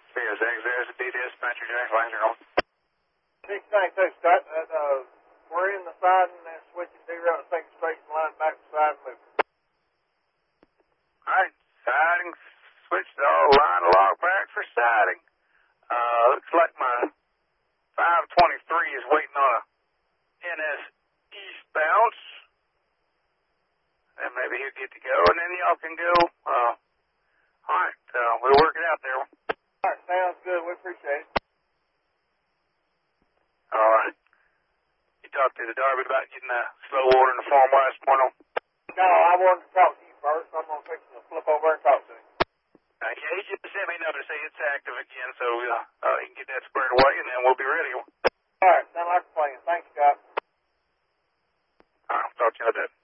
CSX, there's the D dispatcher, Jack Langer on. 692, Scott. We're in the siding and switching D-route, taking straight line back to side moving. Alright, siding, switch the line log back for siding. Looks like my 523 is waiting on a NS eastbound. And maybe he'll get to go, and then y'all can go. Alright, we'll work it out there. Alright, sounds good. We appreciate it. Alright. You talked to the Darby about getting the slow order in the farm last morning? No, I wanted to talk to you first. I'm going to fix to flip over and talk to him. Yeah, he just sent me a note to say it's active again, so he can get that squared away, and then we'll be ready. Alright, sound like a plan. Thanks, Scott. Alright, talk to you about that.